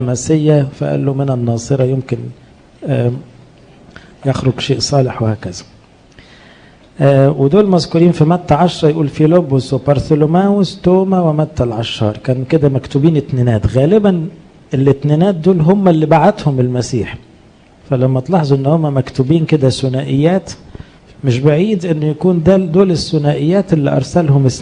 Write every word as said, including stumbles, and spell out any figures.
مسيا فقال له من الناصرة يمكن يخرج شيء صالح وهكذا. ودول مذكورين في متى عشرة، يقول فيلبس وبرثولوماوس توما ومتى العشار. كان كده مكتوبين اتنينات، غالبا الاتنينات دول هم اللي بعتهم المسيح. فلما تلاحظوا ان هم مكتوبين كده ثنائيات، مش بعيد ان يكون دول الثنائيات اللي ارسلهم